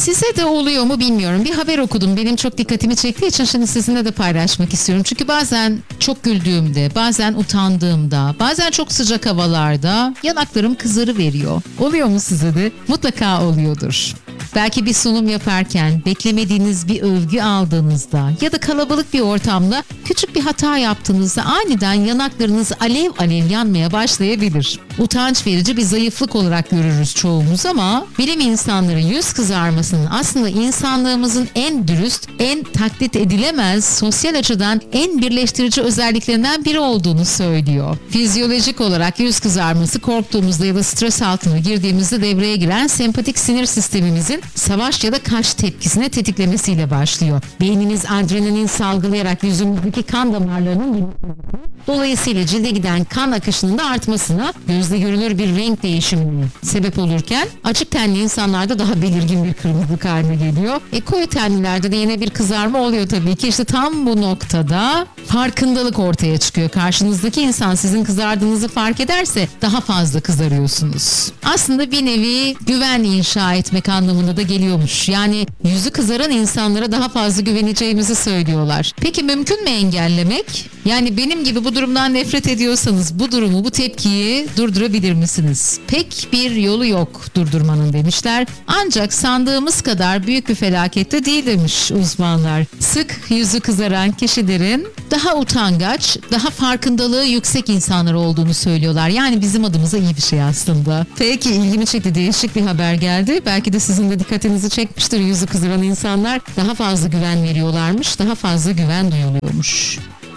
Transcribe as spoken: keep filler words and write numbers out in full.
Size de oluyor mu bilmiyorum. Bir haber okudum. Benim çok dikkatimi çektiği için şimdi sizinle de paylaşmak istiyorum. Çünkü bazen çok güldüğümde, bazen utandığımda, bazen çok sıcak havalarda yanaklarım kızarıveriyor. Oluyor mu size de? Mutlaka oluyordur. Belki bir sunum yaparken, beklemediğiniz bir övgü aldığınızda ya da kalabalık bir ortamda küçük bir hata yaptığınızda aniden yanaklarınız alev alev yanmaya başlayabilir. Utanç verici bir zayıflık olarak görürüz çoğumuz ama bilim insanları yüz kızarmasının aslında insanlığımızın en dürüst, en taklit edilemez, sosyal açıdan en birleştirici özelliklerinden biri olduğunu söylüyor. Fizyolojik olarak yüz kızarması korktuğumuzda ya da stres altına girdiğimizde devreye giren sempatik sinir sistemimizin savaş ya da kaç tepkisine tetiklemesiyle başlıyor. Beynimiz adrenalin salgılayarak yüzümüzdeki kan damarlarının dolayısıyla cilde giden kan akışının da artmasına, gözle görülür bir renk değişimine sebep olurken açık tenli insanlarda daha belirgin bir kırmızılık haline geliyor. E koyu tenlilerde de yine bir kızarma oluyor tabii ki. İşte tam bu noktada farkındalık ortaya çıkıyor. Karşınızdaki insan sizin kızardığınızı fark ederse daha fazla kızarıyorsunuz. Aslında bir nevi güven inşa etmek anlamına da geliyormuş. Yani yüzü kızaran insanlara daha fazla güveneceğimizi söylüyorlar. Peki mümkün mü engellemek? Yani benim gibi bu durumdan nefret ediyorsanız bu durumu, bu tepkiyi durdurabilir misiniz? Pek bir yolu yok durdurmanın demişler. Ancak sandığımız kadar büyük bir felakette değil demiş uzmanlar. Sık yüzü kızaran kişilerin daha utangaç, daha farkındalığı yüksek insanlar olduğunu söylüyorlar. Yani bizim adımıza iyi bir şey aslında. Peki, ilgimi çekti, değişik bir haber geldi. Belki de sizin de dikkatinizi çekmiştir. Yüzü kızaran insanlar daha fazla güven veriyorlarmış, daha fazla güven duyuluyormuş.